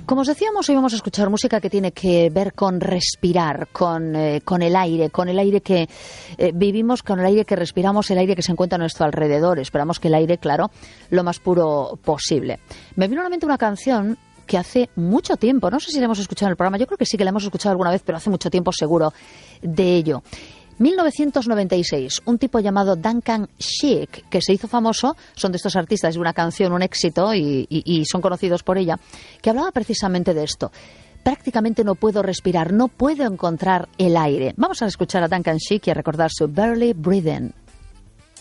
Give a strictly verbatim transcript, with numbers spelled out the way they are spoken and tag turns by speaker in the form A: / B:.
A: Como os decíamos, hoy vamos a escuchar música que tiene que ver con respirar, con, eh, con el aire, con el aire que eh, vivimos, con el aire que respiramos, el aire que se encuentra a nuestro alrededor. Esperamos que el aire, claro, lo más puro posible. Me vino a la mente una canción que hace mucho tiempo, no sé si la hemos escuchado en el programa, yo creo que sí que la hemos escuchado alguna vez, pero hace mucho tiempo seguro de ello. mil novecientos noventa y seis, un tipo llamado Duncan Sheik, que se hizo famoso, son de estos artistas de una canción, un éxito, y, y, y son conocidos por ella, que hablaba precisamente de esto. Prácticamente no puedo respirar, no puedo encontrar el aire. Vamos a escuchar a Duncan Sheik y a recordar su Barely Breathing.